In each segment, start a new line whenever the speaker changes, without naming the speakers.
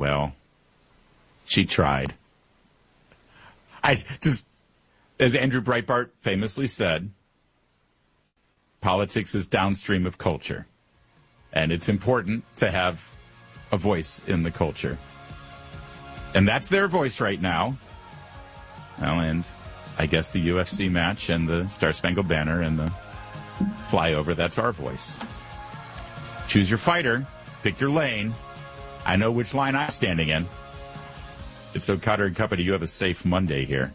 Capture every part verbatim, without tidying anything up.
Well, she tried. I just, as Andrew Breitbart famously said, politics is downstream of culture. And it's important to have a voice in the culture. And that's their voice right now. Well, and I guess the U F C match and the Star Spangled Banner and the flyover, that's our voice. Choose your fighter. Pick your lane. I know which line I'm standing in. It's so Cotter and Company, you have a safe Monday here.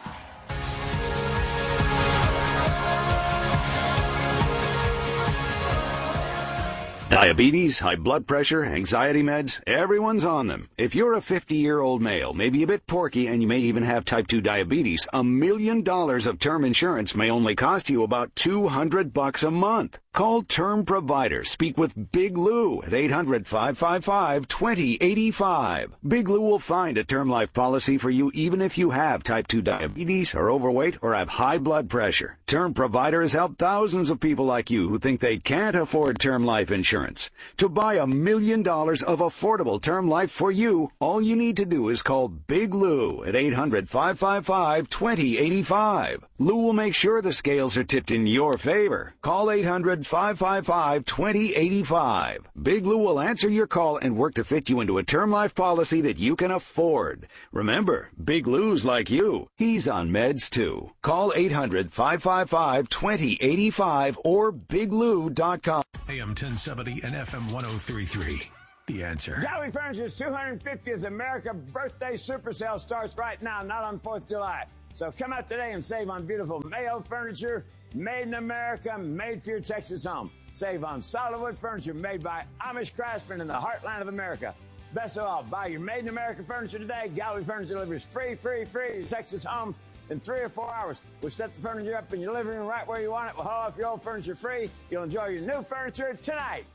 Diabetes, high blood pressure, anxiety meds, everyone's on them. If you're a fifty-year-old male, maybe a bit porky, and you may even have type two diabetes, a million dollars of term insurance may only cost you about two hundred bucks a month. Call Term Provider. Speak with Big Lou at eight hundred, five five five, two zero eight five. Big Lou will find a term life policy for you even if you have type two diabetes, are overweight, or have high blood pressure. Term Provider has helped thousands of people like you who think they can't afford term life insurance. To buy a million dollars of affordable term life for you, all you need to do is call Big Lou at eight hundred, five five five, two zero eight five. Lou will make sure the scales are tipped in your favor. Call eight hundred, five five five, two zero eight five. Big Lou will answer your call and work to fit you into a term life policy that you can afford. Remember, Big Lou's like you. He's on meds too. Call eight hundred, five five five, two zero eight five or big lou dot com.
A M ten seventy and F M one oh three point three. The Answer.
Gallery Furniture's two hundred fiftieth America birthday super sale starts right now, not on fourth of July. So come out today and save on beautiful Mayo furniture, made in America, made for your Texas home. Save on solid wood furniture made by Amish craftsmen in the heartland of America. Best of all, buy your made in America furniture today. Gallery Furniture delivers free, free, free to your Texas home in three or four hours. We'll set the furniture up in your living room right where you want it. We'll haul off your old furniture free. You'll enjoy your new furniture tonight.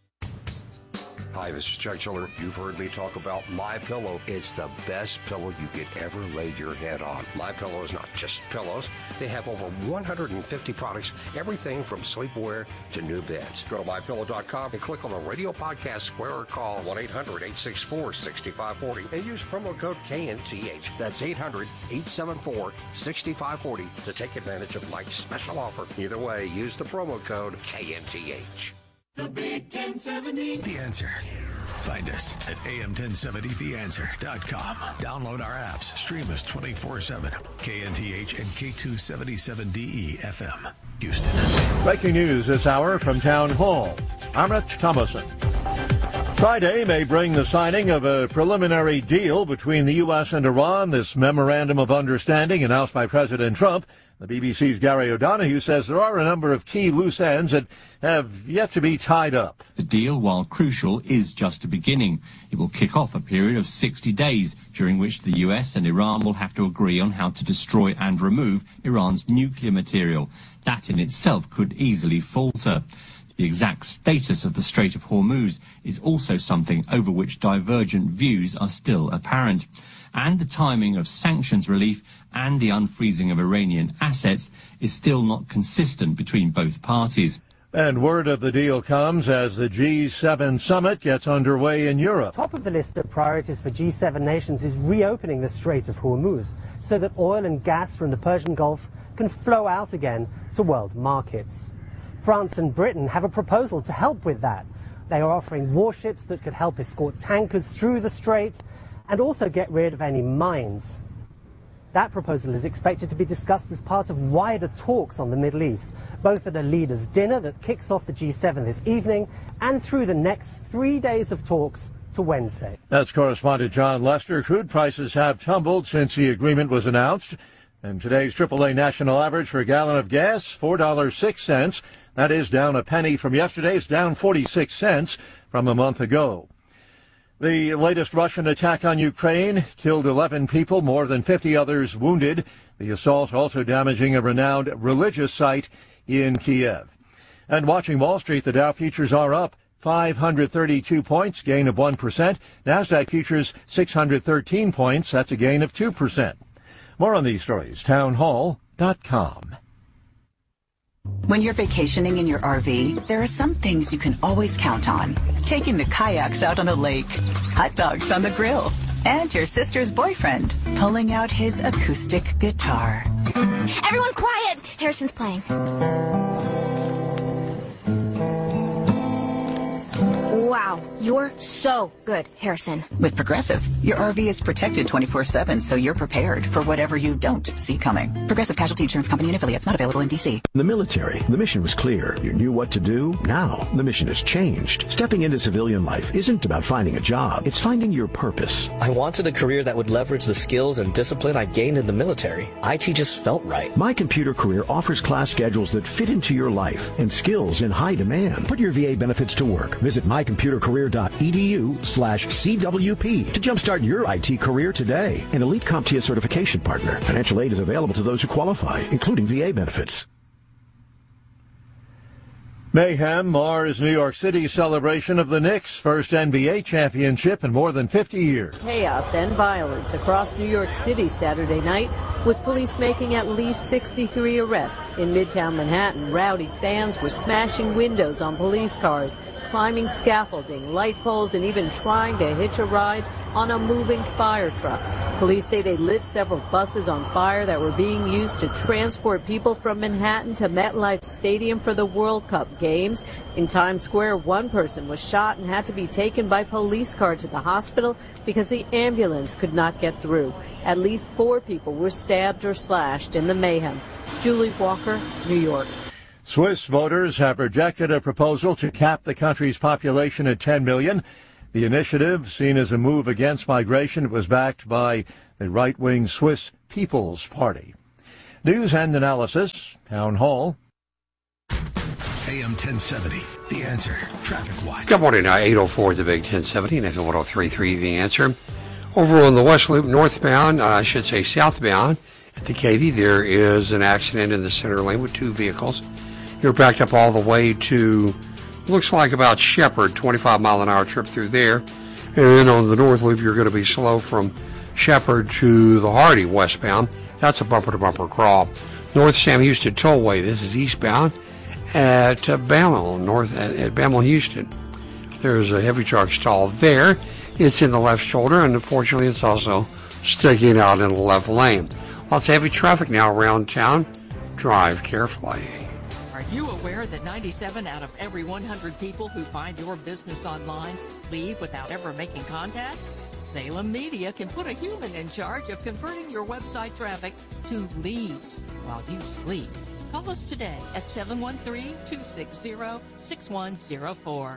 Hi, this is Chuck Chiller. You've heard me talk about MyPillow. It's the best pillow you could ever lay your head on. MyPillow is not just pillows. They have over one hundred fifty products, everything from sleepwear to new beds. Go to my pillow dot com and click on the radio podcast square or call one eight hundred, eight six four, six five four zero and use promo code K N T H. That's eight hundred, eight seven four, six five four zero to take advantage of Mike's special offer. Either way, use the promo code K N T H.
The Big ten seventy. The Answer. Find us at A M ten seventy the answer dot com. Download our apps. Stream us twenty-four seven. K N T H and K two seventy-seven D E F M. Houston.
Breaking news this hour from Town Hall. Amrit Thomason. Friday may bring the signing of a preliminary deal between the U S and Iran. This memorandum of understanding announced by President Trump. The B B C's Gary O'Donoghue says there are a number of key loose ends that have yet to be tied up.
The deal, while crucial, is just a beginning. It will kick off a period of sixty days, during which the U S and Iran will have to agree on how to destroy and remove Iran's nuclear material. That in itself could easily falter. The exact status of the Strait of Hormuz is also something over which divergent views are still apparent. And the timing of sanctions relief and the unfreezing of Iranian assets is still not consistent between both parties.
And word of the deal comes as the G seven summit gets underway in Europe.
Top of the list of priorities for G seven nations is reopening the Strait of Hormuz so that oil and gas from the Persian Gulf can flow out again to world markets. France and Britain have a proposal to help with that. They are offering warships that could help escort tankers through the strait and also get rid of any mines. That proposal is expected to be discussed as part of wider talks on the Middle East, both at a leaders' dinner that kicks off the G seven this evening and through the next three days of talks to Wednesday.
That's correspondent John Lester. Crude prices have tumbled since the agreement was announced. And today's triple A national average for a gallon of gas, four dollars and six cents. That is down a penny from yesterday's, down forty-six cents from a month ago. The latest Russian attack on Ukraine killed eleven people, more than fifty others wounded. The assault also damaging a renowned religious site in Kiev. And watching Wall Street, the Dow futures are up five hundred thirty-two points, gain of one percent. NASDAQ futures six hundred thirteen points, that's a gain of two percent. More on these stories, town hall dot com.
When you're vacationing in your R V, there are some things you can always count on. Taking the kayaks out on the lake, hot dogs on the grill, and your sister's boyfriend pulling out his acoustic guitar.
Everyone quiet! Harrison's playing. Wow, you're so good, Harrison.
With Progressive, your R V is protected twenty-four seven, so you're prepared for whatever you don't see coming. Progressive Casualty Insurance Company and affiliates, not available in D C.
In the military, the mission was clear. You knew what to do. Now, the mission has changed. Stepping into civilian life isn't about finding a job. It's finding your purpose.
I wanted a career that would leverage the skills and discipline I gained in the military. I T just felt right.
My Computer Career offers class schedules that fit into your life and skills in high demand. Put your V A benefits to work. Visit my computer career dot e d u slash C W P to jumpstart your I T career today. An Elite CompTIA certification partner. Financial aid is available to those who qualify, including V A benefits.
Mayhem mars New York City's celebration of the Knicks' first N B A championship in more than fifty years.
Chaos and violence across New York City Saturday night, with police making at least sixty-three arrests. In Midtown Manhattan, rowdy fans were smashing windows on police cars, climbing scaffolding, light poles, and even trying to hitch a ride on a moving fire truck. Police say they lit several buses on fire that were being used to transport people from Manhattan to MetLife Stadium for the World Cup games. In Times Square, one person was shot and had to be taken by police car to the hospital because the ambulance could not get through. At least four people were stabbed or slashed in the mayhem. Julie Walker, New York.
Swiss voters have rejected a proposal to cap the country's population at ten million. The initiative, seen as a move against migration, was backed by the right-wing Swiss People's Party. News and analysis, Town Hall.
A M ten seventy, The Answer, Traffic Watch.
Good morning, uh, eight oh four, the Big ten seventy, and F M one oh three point three, The Answer. Over on the West Loop, northbound, uh, I should say southbound, at the Katy, there is an accident in the center lane with two vehicles. You're backed up all the way to, looks like about Shepherd, twenty-five mile an hour trip through there. And then on the North Loop, you're going to be slow from Shepherd to the Hardy westbound. That's a bumper-to-bumper crawl. North Sam Houston Tollway, this is eastbound at uh, Bamel, north at, at Bamel, Houston. There's a heavy truck stall there. It's in the left shoulder, and unfortunately, it's also sticking out in the left lane. Lots of heavy traffic now around town. Drive carefully.
Are you aware that ninety-seven out of every one hundred people who find your business online leave without ever making contact? Salem Media can put a human in charge of converting your website traffic to leads while you sleep. Call us today at seven one three, two six zero, six one zero four.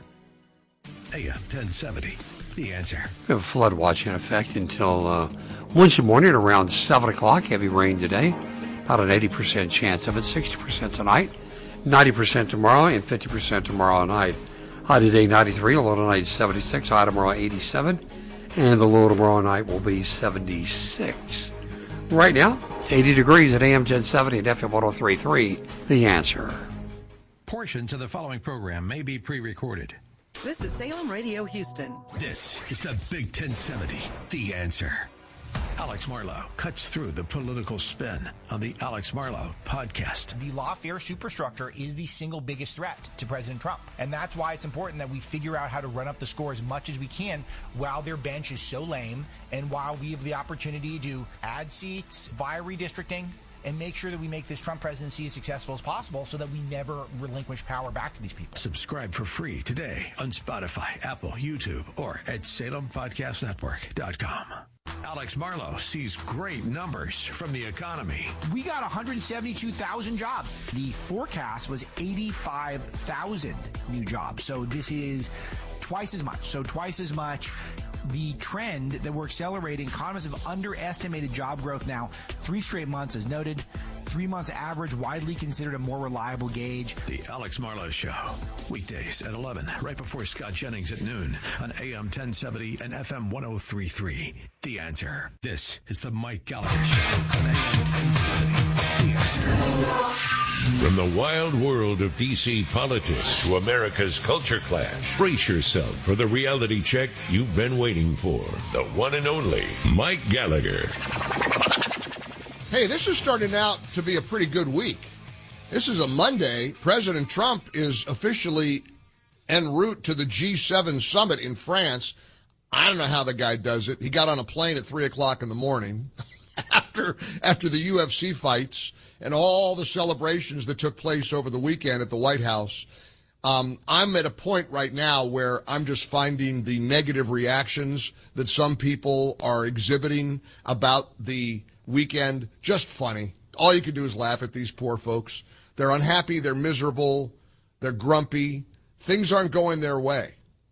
A M ten seventy, The Answer.
We have a flood watch in effect until uh, Wednesday morning around seven o'clock. Heavy rain today. About an eighty percent chance of it, sixty percent tonight, ninety percent tomorrow, and fifty percent tomorrow night. High today ninety-three, low tonight seventy-six, high tomorrow eighty-seven, and the low tomorrow night will be seventy-six. Right now, it's eighty degrees at A M ten seventy and F M one oh three point three, The Answer.
Portions of the following program may be pre-recorded.
This is Salem Radio Houston.
This is the Big ten seventy, The Answer. Alex Marlow cuts through the political spin on the Alex Marlow podcast.
The lawfare superstructure is the single biggest threat to President Trump. And that's why it's important that we figure out how to run up the score as much as we can while their bench is so lame and while we have the opportunity to add seats via redistricting and make sure that we make this Trump presidency as successful as possible so that we never relinquish power back to these people.
Subscribe for free today on Spotify, Apple, YouTube, or at Salem Podcast Network dot com. Alex Marlow sees great numbers from the economy.
We got one hundred seventy-two thousand jobs. The forecast was eighty-five thousand new jobs. So this is twice as much. So twice as much. The trend that we're accelerating, economists have underestimated job growth now three straight months, as noted. Three months average, widely considered a more reliable gauge.
The Alex Marlow Show, weekdays at eleven, right before Scott Jennings at noon on A M ten seventy and F M one oh three point three. The Answer. This is the Mike Gallagher Show on A M ten seventy. The Answer.
From the wild world of D C politics to America's culture clash, brace yourself for the reality check you've been waiting for. The one and only Mike Gallagher.
Hey, this is starting out to be a pretty good week. This is a Monday. President Trump is officially en route to the G seven summit in France. I don't know how the guy does it. He got on a plane at three o'clock in the morning after after the U F C fights and all the celebrations that took place over the weekend at the White House. Um, I'm at a point right now where I'm just finding the negative reactions that some people are exhibiting about the weekend just funny. All you can do is laugh at these poor folks. They're unhappy, they're miserable, they're grumpy. Things aren't going their way.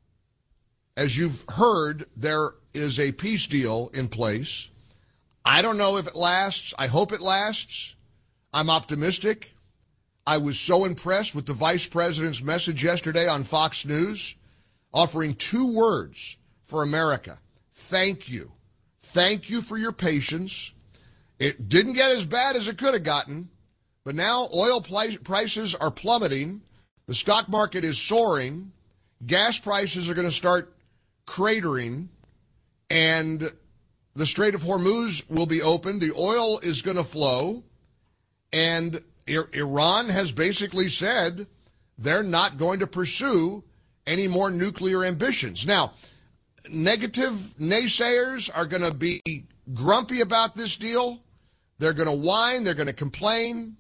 As you've heard, there is a peace deal in place. I don't know if it lasts. I hope it lasts. I'm optimistic. I was so impressed with the vice president's message yesterday on Fox News, offering two words for America. Thank you. Thank you for your patience. It didn't get as bad as it could have gotten, but now oil prices are plummeting. The stock market is soaring. Gas prices are going to start cratering, and the Strait of Hormuz will be open. The oil is going to flow, and Iran has basically said they're not going to pursue any more nuclear ambitions. Now, negative naysayers are going to be grumpy about this deal. They're going to whine. They're going to complain.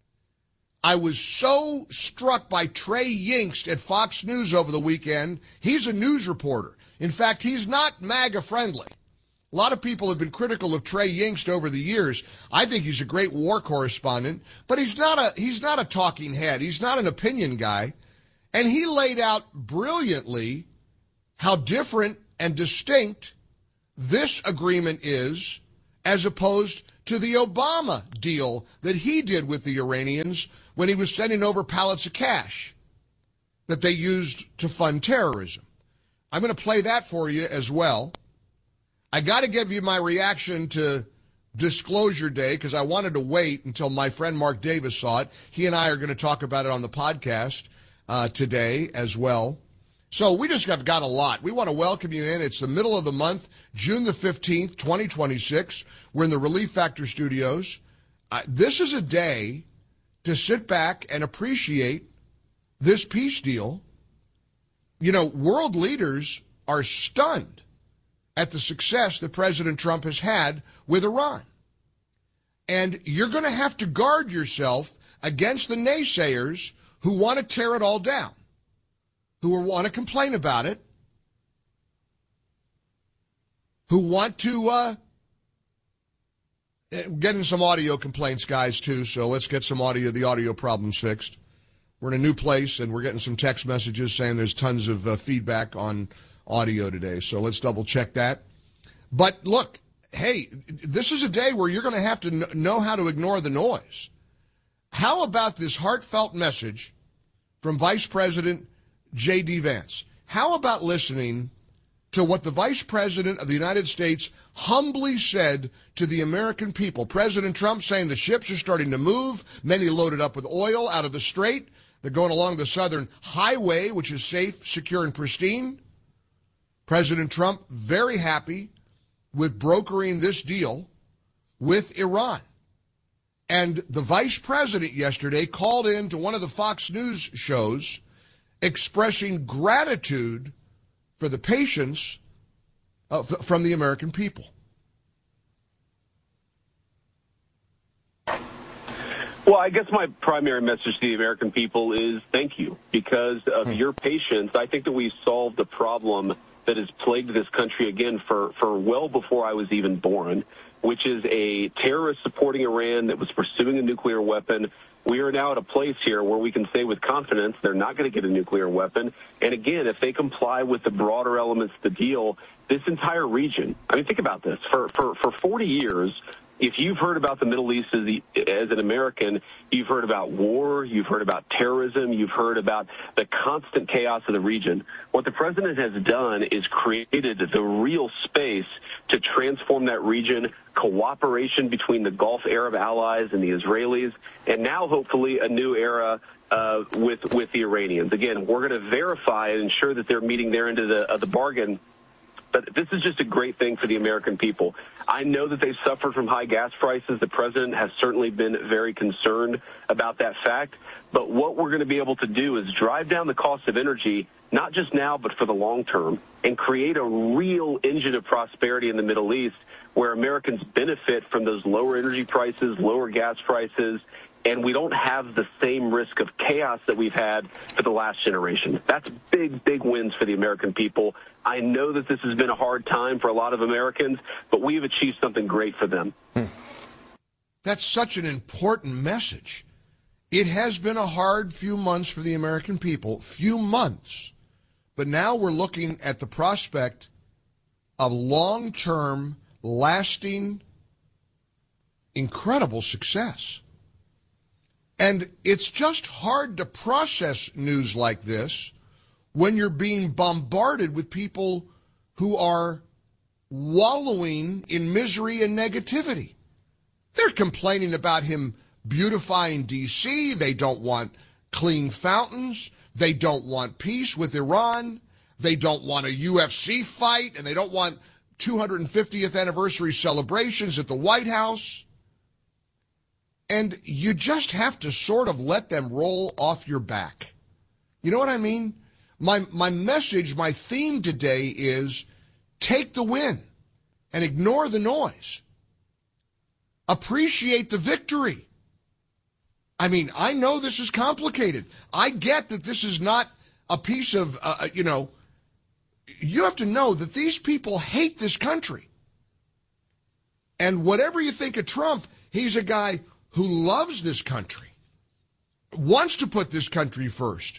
I was so struck by Trey Yingst at Fox News over the weekend. He's a news reporter. In fact, he's not MAGA friendly. A lot of people have been critical of Trey Yingst over the years. I think he's a great war correspondent, but he's not a he's not a talking head. He's not an opinion guy. And he laid out brilliantly how different and distinct this agreement is as opposed to the Obama deal that he did with the Iranians when he was sending over pallets of cash that they used to fund terrorism. I'm going to play that for you as well. I got to give you my reaction to Disclosure Day because I wanted to wait until my friend Mark Davis saw it. He and I are going to talk about it on the podcast uh, today as well. So we just have got a lot. We want to welcome you in. It's the middle of the month, June the fifteenth, twenty twenty-six. We're in the Relief Factor studios. Uh, this is a day to sit back and appreciate this peace deal. You know, world leaders are stunned at the success that President Trump has had with Iran. And you're going to have to guard yourself against the naysayers who want to tear it all down, who want to complain about it, who want to, uh, getting some audio complaints, guys, too, so let's get some audio, the audio problems fixed. We're in a new place, and we're getting some text messages saying there's tons of uh, feedback on audio today, so let's double check that. But look, hey, this is a day where you're going to have to kn- know how to ignore the noise. How about this heartfelt message from Vice President J D. Vance? How about listening to what the Vice President of the United States humbly said to the American people? President Trump saying the ships are starting to move, many loaded up with oil out of the Strait. They're going along the southern highway, which is safe, secure, and pristine. President Trump very happy with brokering this deal with Iran. And the vice president yesterday called in to one of the Fox News shows expressing gratitude for the patience of, from the American people.
Well, I guess my primary message to the American people is thank you. Because of your patience, I think that we solved a problem that has plagued this country again for, for well before I was even born, which is a terrorist supporting Iran that was pursuing a nuclear weapon. We are now at a place here where we can say with confidence they're not going to get a nuclear weapon. And again, if they comply with the broader elements of the deal, this entire region, I mean, think about this. For, for, for forty years, if you've heard about the Middle East as, the, as an American, you've heard about war, you've heard about terrorism, you've heard about the constant chaos of the region. What the president has done is created the real space to transform that region, cooperation between the Gulf Arab allies and the Israelis, and now hopefully a new era uh, with, with the Iranians. Again, we're going to verify and ensure that they're meeting their end of the, of the bargain But this is just a great thing for the American people. I know that they've suffered from high gas prices. The president has certainly been very concerned about that fact. But what we're going to be able to do is drive down the cost of energy, not just now, but for the long term, and create a real engine of prosperity in the Middle East where Americans benefit from those lower energy prices, lower gas prices, and we don't have the same risk of chaos that we've had for the last generation. That's big, big wins for the American people. I know that this has been a hard time for a lot of Americans, but we've achieved something great for them.
That's such an important message. It has been a hard few months for the American people, few months, but now we're looking at the prospect of long-term, lasting, incredible success. And it's just hard to process news like this when you're being bombarded with people who are wallowing in misery and negativity. They're complaining about him beautifying D C. They don't want clean fountains. They don't want peace with Iran. They don't want a U F C fight, and they don't want two hundred fiftieth anniversary celebrations at the White House. And you just have to sort of let them roll off your back. You know what I mean? My my message, my theme today is take the win and ignore the noise. Appreciate the victory. I mean, I know this is complicated. I get that this is not a piece of, uh, you know, you have to know that these people hate this country. And whatever you think of Trump, he's a guy who loves this country, wants to put this country first,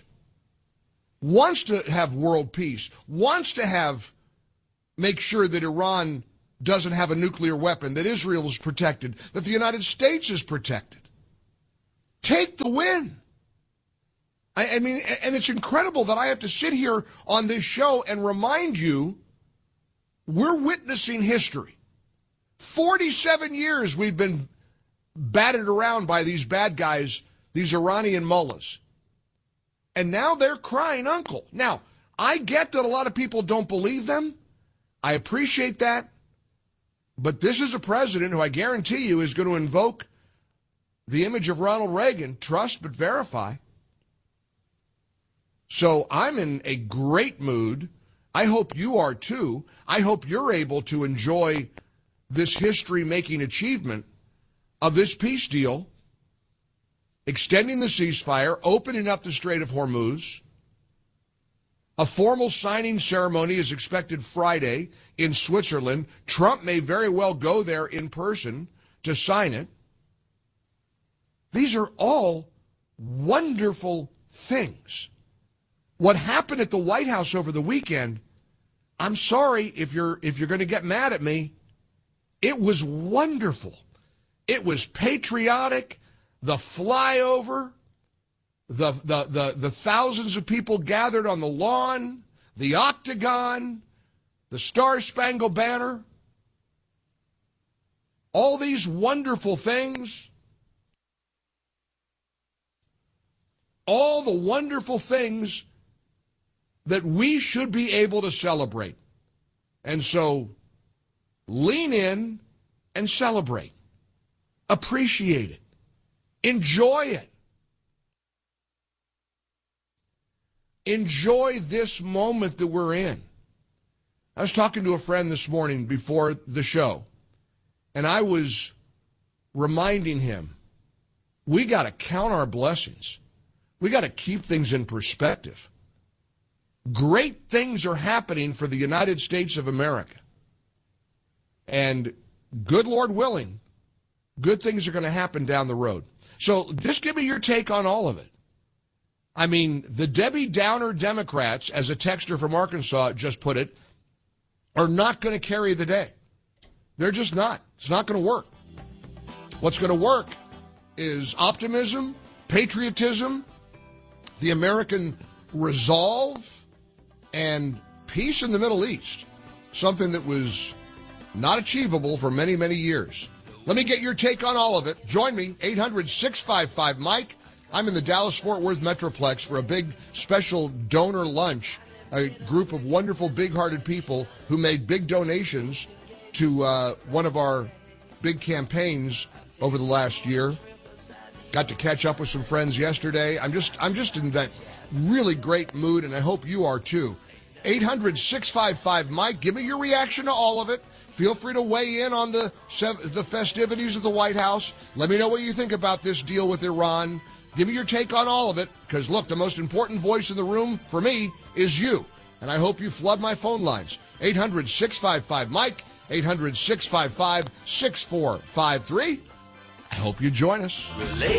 wants to have world peace, wants to have, make sure that Iran doesn't have a nuclear weapon, that Israel is protected, that the United States is protected. Take the win. I, I mean, and it's incredible that I have to sit here on this show and remind you we're witnessing history. forty-seven years we've been batted around by these bad guys, these Iranian mullahs. And now they're crying uncle. Now, I get that a lot of people don't believe them. I appreciate that. But this is a president who I guarantee you is going to invoke the image of Ronald Reagan, trust but verify. So I'm in a great mood. I hope you are too. I hope you're able to enjoy this history-making achievement of this peace deal, extending the ceasefire, opening up the Strait of Hormuz. A formal signing ceremony is expected Friday in Switzerland. Trump may very well go there in person to sign it. These are all wonderful things. What happened at the White House over the weekend, I'm sorry if you're if you're going to get mad at me, it was wonderful. It was patriotic, the flyover, the, the, the, the thousands of people gathered on the lawn, the octagon, the Star-Spangled Banner, all these wonderful things, all the wonderful things that we should be able to celebrate. And so lean in and celebrate. Appreciate it. Enjoy it. Enjoy this moment that we're in. I was talking to a friend this morning before the show, and I was reminding him, we got to count our blessings. We got to keep things in perspective. Great things are happening for the United States of America. And good Lord willing, good things are going to happen down the road. So just give me your take on all of it. I mean, the Debbie Downer Democrats, as a texter from Arkansas just put it, are not going to carry the day. They're just not. It's not going to work. What's going to work is optimism, patriotism, the American resolve, and peace in the Middle East, something that was not achievable for many, many years. Let me get your take on all of it. Join me, eight hundred, six five five, Mike. I'm in the Dallas-Fort Worth Metroplex for a big special donor lunch a group of wonderful, big-hearted people who made big donations to uh, one of our big campaigns over the last year. Got to catch up with some friends yesterday. I'm just I'm just in that really great mood, and I hope you are too. eight hundred, six five five, Mike. Give me your reaction to all of it. Feel free to weigh in on the the festivities of the White House. Let me know what you think about this deal with Iran. Give me your take on all of it, because, look, the most important voice in the room for me is you, and I hope you flood my phone lines. eight hundred, six five five, Mike, eight hundred, six five five, six four five three. I hope you join us.